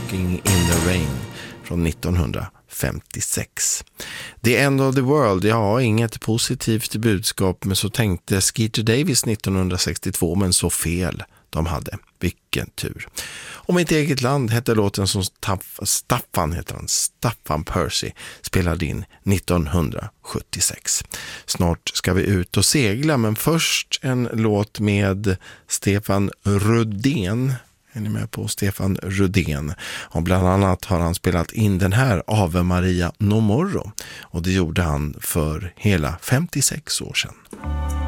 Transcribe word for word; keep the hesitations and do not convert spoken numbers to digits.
Walking in the Rain från nittonhundrafemtiosex. The End of the World, ja, inget positivt budskap, men så tänkte Skeeter Davis nittonhundrasextiotvå, men så fel de hade. Vilken tur. Och Mitt eget land hette låten som Staff, Staffan heter han, Staffan Percy spelade in nittonhundrasjuttiosex. Snart ska vi ut och segla, men först en låt med Stefan Rudén. Är ni med på Stefan Rudén? Och bland annat har han spelat in den här Ave Maria No Morro. Och det gjorde han för hela femtiosex år sedan.